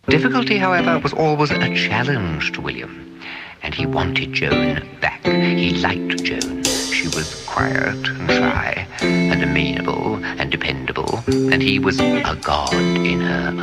Difficulty, however, was always a challenge to William, and he wanted Joan back. He liked Joan. She was quiet and shy and amenable and dependable, and he was a god in her